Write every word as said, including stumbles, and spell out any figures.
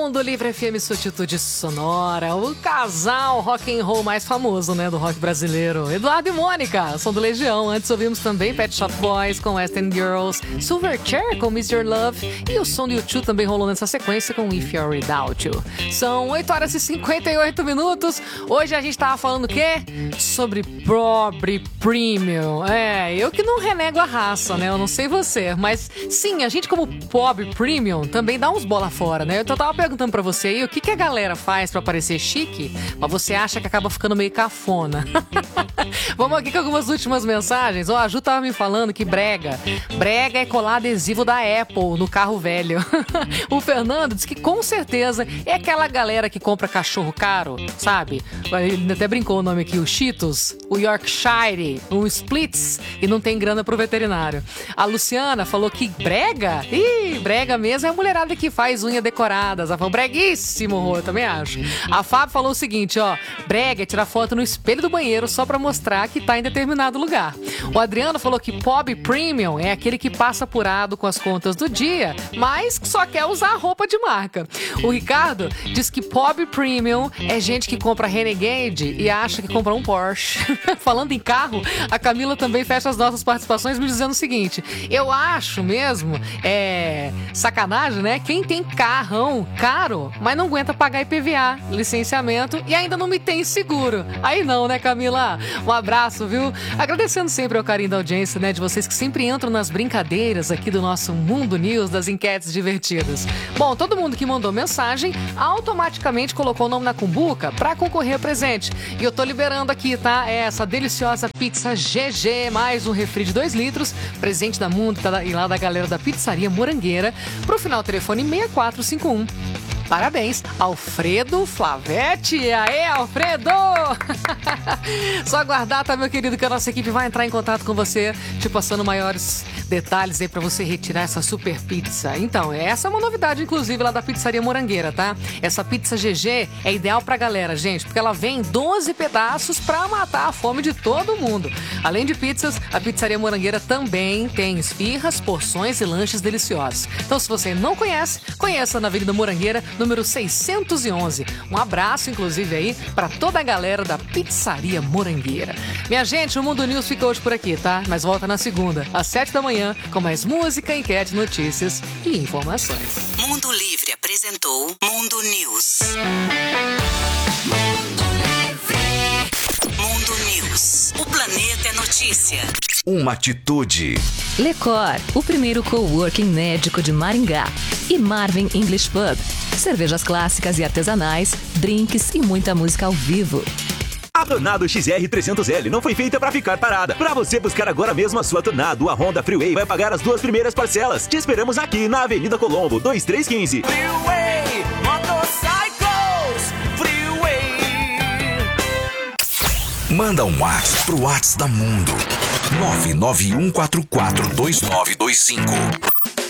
Mundo Livre F M, sua atitude sonora. O casal rock and roll mais famoso, né, do rock brasileiro. Eduardo e Mônica, som do Legião. Antes ouvimos também Pet Shop Boys com West End Girls, Silverchair com Miss Your Love e o som do U dois também rolou nessa sequência com If You're Without You. São oito horas e cinquenta e oito minutos. Hoje a gente tava falando o quê? Sobre pobre premium. É, eu que não renego a raça, né? Eu não sei você, mas sim, a gente como pobre premium também dá uns bola fora, né? Eu tava perguntando pra você aí o que, que a galera faz pra parecer chique, mas você acha que acaba ficando meio cafona. Vamos aqui com algumas últimas mensagens. Ó, a Ju tava me falando que brega. Brega é colar adesivo da Apple no carro velho. O Fernando diz que com certeza é aquela galera que compra cachorro caro, sabe? Ele até brincou o nome aqui, o Cheetos, o Yorkshire, o Splits, e não tem grana pro veterinário. A Luciana falou que brega? Ih, brega mesmo é a mulherada que faz unha decoradas. Ela falou, breguíssimo, Rô, eu também acho. A Fábio falou o seguinte, ó, brega é tirar foto no espelho do banheiro só pra mostrar que tá em determinado lugar. O Adriano falou que pobre premium é aquele que passa apurado com as contas do dia, mas só quer usar roupa de marca. O Ricardo diz que pobre premium é gente que compra Renegade e acha que compra um Porsche. Falando em carro, a Camila também fecha as nossas participações me dizendo o seguinte, eu acho mesmo, é sacanagem, né? Quem tem carrão caro, mas não aguenta pagar I P V A, licenciamento e ainda não me tem seguro. Aí não, né, Camila? Um abraço, viu? Agradecendo sempre ao carinho da audiência, né, de vocês que sempre entram nas brincadeiras aqui do nosso Mundo News, das enquetes divertidas. Bom, todo mundo que mandou mensagem automaticamente colocou o nome na cumbuca pra concorrer a presente. E eu tô liberando aqui, tá? Essa deliciosa pizza G G, mais um refri de dois litros, presente da Mundo e lá da galera da Pizzaria Morangueira, pro final telefone seis quatro cinco um. Parabéns, Alfredo Flavetti. Aê, Alfredo! Só aguardar, tá, meu querido, que a nossa equipe vai entrar em contato com você, te passando maiores detalhes aí pra você retirar essa super pizza. Então, essa é uma novidade, inclusive, lá da Pizzaria Morangueira, tá? Essa pizza G G é ideal pra galera, gente, porque ela vem em doze pedaços pra matar a fome de todo mundo. Além de pizzas, a Pizzaria Morangueira também tem esfirras, porções e lanches deliciosos. Então, se você não conhece, conheça na Avenida Morangueira, número seiscentos e onze. Um abraço, inclusive, aí para toda a galera da Pizzaria Morangueira. Minha gente, o Mundo News fica hoje por aqui, tá? Mas volta na segunda, às sete da manhã, com mais música, enquete, notícias e informações. Mundo Livre apresentou Mundo News. Mundo News. O planeta é notícia. Uma atitude. Lecor, o primeiro coworking médico de Maringá. E Marvin English Pub. Cervejas clássicas e artesanais, drinks e muita música ao vivo. A Tornado X R trezentos L não foi feita pra ficar parada. Pra você buscar agora mesmo a sua Tornado, a Honda Freeway vai pagar as duas primeiras parcelas. Te esperamos aqui na Avenida Colombo, dois três um cinco. Freeway, Motorcycles, Freeway. Manda um WhatsApp pro WhatsApp da Mundo. nove nove um quatro quatro dois nove dois cinco.